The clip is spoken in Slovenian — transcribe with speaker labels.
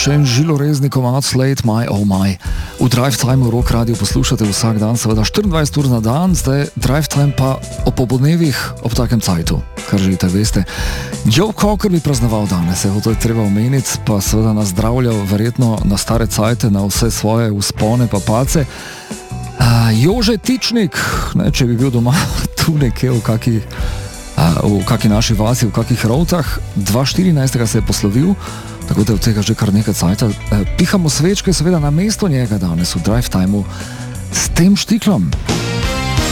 Speaker 1: še en žilorezni komad Slate My Oh My. V Drive Time Rock Radio poslušate vsak dan, seveda 24 ur na dan, zdaj Drive Time pa ob popodnevih ob takem cajtu, kar želite veste. Joe Cocker bi praznoval danes, to je treba omeniti, pa seveda nas zdravljal verjetno na stare cajte, na vse svoje uspone pa pace. Jože Tičnik, ne, če bi bil doma tu nekje v kaki naši vasi, v kakih rovcah, 2014. se je poslovil, tako da je od tega že kar nekaj cajta. Pihamo svečke seveda na mesto njega danes v Drive Timeu s tem štiklom.